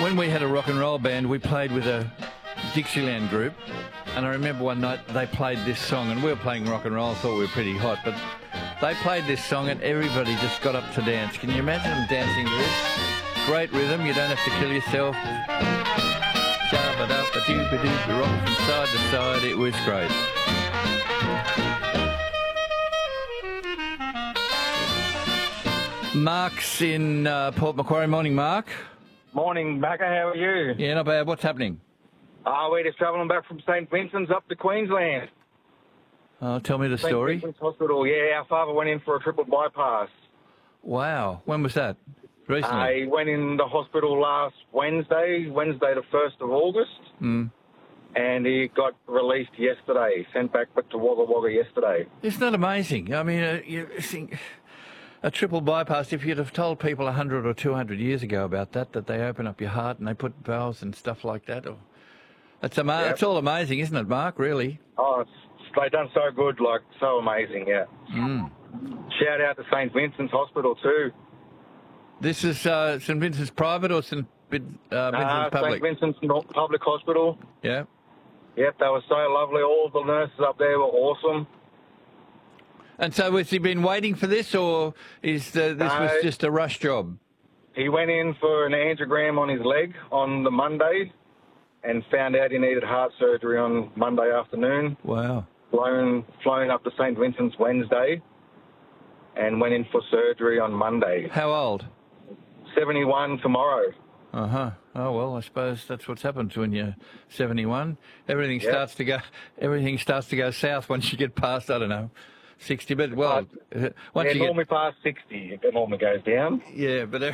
when we had a rock and roll band, we played with a Dixieland group, and I remember one night they played this song, and we were playing rock and roll, thought we were pretty hot, but they played this song and everybody just got up to dance. Can you imagine them dancing to this? Great rhythm, you don't have to kill yourself. Shabba-dabba-doo-ba-doo, rock from side to side, it was great. Mark's in Port Macquarie. Morning, Mark. Morning, Macca. How are you? Yeah, not bad. What's happening? We're just travelling back from St Vincent's up to Queensland. Tell me the story. St Vincent's Hospital. Yeah, our father went in for a triple bypass. Wow. When was that? Recently? He went in the hospital last Wednesday the 1st of August. And he got released yesterday, sent back to Wagga Wagga yesterday. Isn't that amazing? I mean, you think a triple bypass, if you'd have told people 100 or 200 years ago about that they open up your heart and they put valves and stuff like that, it's all amazing, isn't it, Mark, really? Oh, they done so good, so amazing, yeah. Shout out to St Vincent's Hospital too. This is St Vincent's Private or St Vincent's Public? St Vincent's Public Hospital. Yeah. Yep, they were so lovely. All the nurses up there were awesome. And so has he been waiting for this, or is this was just a rush job? He went in for an angiogram on his leg on the Monday and found out he needed heart surgery on Monday afternoon. Wow. Flown up to St Vincent's Wednesday and went in for surgery on Monday. How old? 71 tomorrow. Oh, well, I suppose that's what's happened to when you're 71. Everything starts to go south once you get past, I don't know, 60, but once you normally past 60, it normally goes down. Yeah, but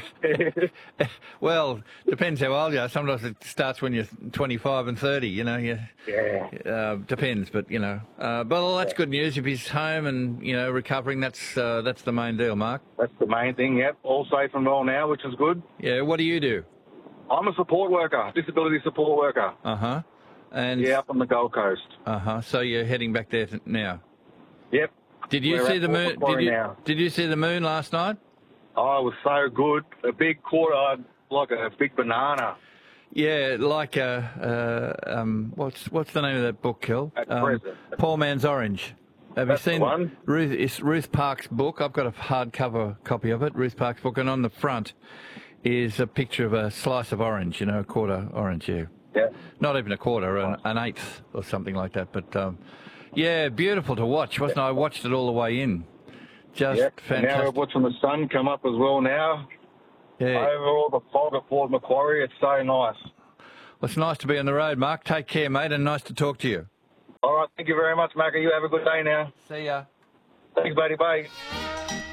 well, depends how old you are. Sometimes it starts when you're 25 and 30. You know, depends, but but that's good news. If he's home and recovering, that's the main deal, Mark. That's the main thing. Yep, all safe and well now, which is good. Yeah, what do you do? I'm a support worker, disability support worker. And up on the Gold Coast. So you're heading back there now? Yep. Did you see the moon? Did you see the moon last night? Oh, it was so good. A big quarter, like a big banana. Yeah, like what's the name of that book, Kel? Poor Man's Orange. Have you seen one? Ruth Park's book? I've got a hardcover copy of it, Ruth Park's book, and on the front is a picture of a slice of orange, a quarter orange, yeah. Not even a quarter, an eighth or something like that, but... yeah, beautiful to watch, wasn't it? I watched it all the way in. Just fantastic. Now we're watching the sun come up as well now. Yeah. Over all the fog of Port Macquarie. It's so nice. Well, it's nice to be on the road, Mark. Take care, mate, and nice to talk to you. All right, thank you very much, Macca. You have a good day now. See ya. Thanks, buddy. Bye.